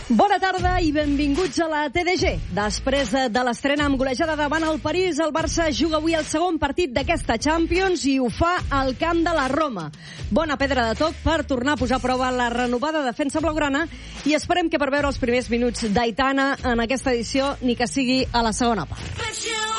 Bona tarda i benvinguts a la TDG. Després de l'estrena amb golejada davant el París, el Barça juga avui el segon partit d'aquesta Champions i ho fa al camp de la Roma. Bona pedra de toc per tornar a posar a prova la renovada defensa blaugrana i esperem que per veure els primers minuts d'Aitana en aquesta edició ni que sigui a la segona part.